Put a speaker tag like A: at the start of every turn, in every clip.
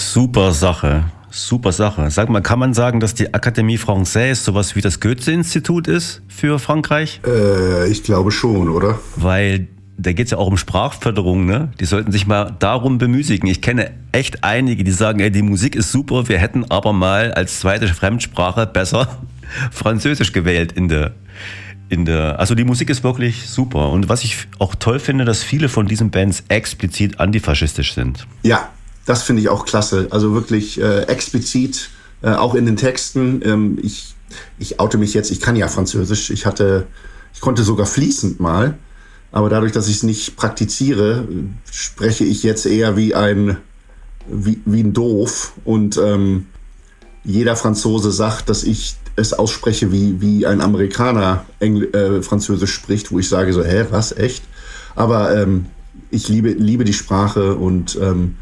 A: Super Sache. Super Sache. Sag mal, kann man sagen, dass die Académie Française sowas wie das Goethe-Institut ist für Frankreich?
B: Ich glaube schon, oder?
A: Weil da geht es ja auch um Sprachförderung, ne? Die sollten sich mal darum bemüßigen. Ich kenne echt einige, die sagen, ey, die Musik ist super, wir hätten aber mal als zweite Fremdsprache besser Französisch gewählt also die Musik ist wirklich super. Und was ich auch toll finde, dass viele von diesen Bands explizit antifaschistisch sind.
B: Ja, das finde ich auch klasse. Also wirklich explizit, auch in den Texten. Ich oute mich jetzt, ich kann ja Französisch. Ich konnte sogar fließend mal. Aber dadurch, dass ich es nicht praktiziere, spreche ich jetzt eher wie ein Doof. Und jeder Franzose sagt, dass ich es ausspreche, wie ein Amerikaner Französisch spricht, wo ich sage so, was, echt? Aber ich liebe die Sprache und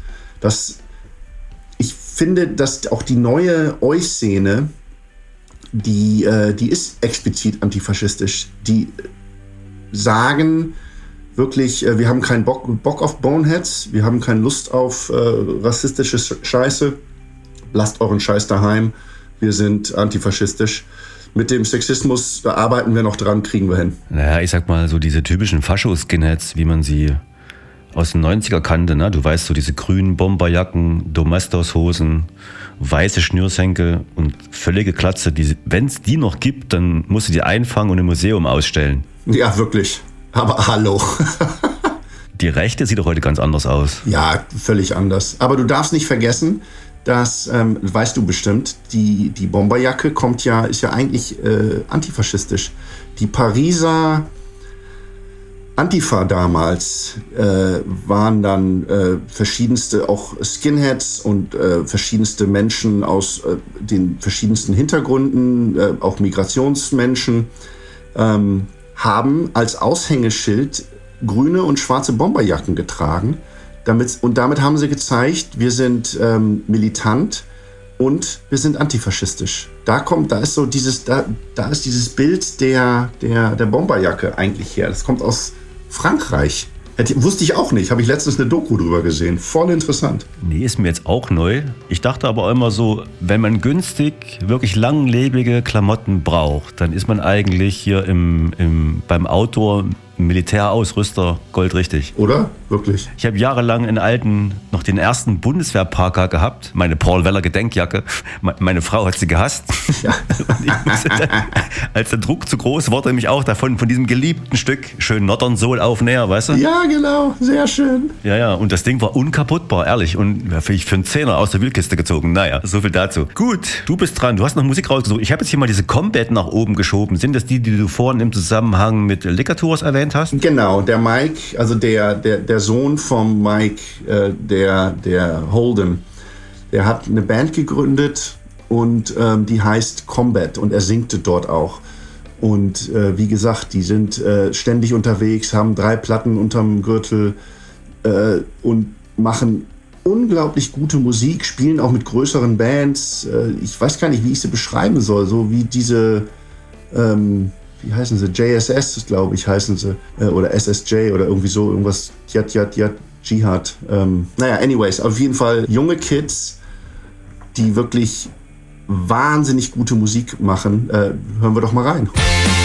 B: ich finde, dass auch die neue Oi-Szene, die ist explizit antifaschistisch. Die sagen wirklich, wir haben keinen Bock auf Boneheads, wir haben keine Lust auf rassistische Scheiße, lasst euren Scheiß daheim, wir sind antifaschistisch. Mit dem Sexismus, da arbeiten wir noch dran, kriegen wir hin.
A: Naja, ich sag mal, so diese typischen Fascho-Skinheads, wie man sie aus den 90er kannte, ne? Du weißt, so diese grünen Bomberjacken, Domestos-Hosen, weiße Schnürsenkel und völlige Glatze. Wenn es die noch gibt, dann musst du die einfangen und im Museum ausstellen.
B: Ja, wirklich. Aber hallo.
A: Die Rechte sieht doch heute ganz anders aus.
B: Ja, völlig anders. Aber du darfst nicht vergessen, dass, weißt du bestimmt, die Bomberjacke ist ja eigentlich antifaschistisch. Die Pariser Antifa damals waren dann verschiedenste, auch Skinheads und verschiedenste Menschen aus den verschiedensten Hintergründen, auch Migrationsmenschen, haben als Aushängeschild grüne und schwarze Bomberjacken getragen. Damit haben sie gezeigt, wir sind militant und wir sind antifaschistisch. Da ist dieses Bild der Bomberjacke eigentlich her. Das kommt aus Frankreich. Wusste ich auch nicht. Habe ich letztens eine Doku drüber gesehen. Voll interessant.
A: Nee, ist mir jetzt auch neu. Ich dachte aber immer so, wenn man günstig, wirklich langlebige Klamotten braucht, dann ist man eigentlich hier beim Outdoor Militärausrüster goldrichtig.
B: Oder? Wirklich?
A: Ich habe jahrelang noch den ersten Bundeswehr-Parker gehabt. Meine Paul Weller Gedenkjacke. Meine Frau hat sie gehasst. Ja. Als der Druck zu groß wurde, mich auch davon, von diesem geliebten Stück, schön Northern Soul Aufnäher, weißt du?
B: Ja, genau. Sehr schön.
A: Ja. Und das Ding war unkaputtbar, ehrlich. Und für einen Zehner aus der Wildkiste gezogen. Naja, so viel dazu. Gut, du bist dran. Du hast noch Musik rausgesucht. Ich habe jetzt hier mal diese Combat nach oben geschoben. Sind das die du vorhin im Zusammenhang mit Liquor Tours erwähnt hast?
B: Genau, der Mike, also der Sohn vom Mike, der Holden, der hat eine Band gegründet und die heißt Combat und er singt dort auch. Und wie gesagt, die sind ständig unterwegs, haben 3 Platten unterm Gürtel und machen unglaublich gute Musik, spielen auch mit größeren Bands. Ich weiß gar nicht, wie ich sie beschreiben soll, so wie diese... wie heißen sie? JSS, glaube ich, heißen sie. Oder SSJ oder irgendwie so. Irgendwas. Jihad. Anyways. Auf jeden Fall junge Kids, die wirklich wahnsinnig gute Musik machen. Hören wir doch mal rein.